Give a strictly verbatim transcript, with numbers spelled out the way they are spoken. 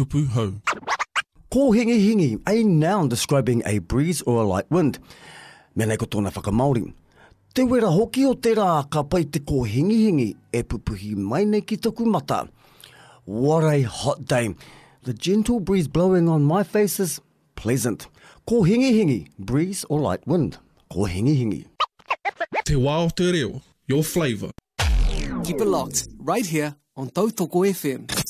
kupu hau. Ko hingi hingi, a noun describing a breeze or a light wind. Me nei ko tōna whakamauri. Te wera hoki o te rā ka pai te ko hingi hingi e pupuhi mai nei ki taku mata. What a hot day. The gentle breeze blowing on my face is pleasant. Ko hingi hingi, breeze or light wind. Ko hingi hingi. Te wā o te reo, your flavour. Keep it locked, right here on Tautoko F M.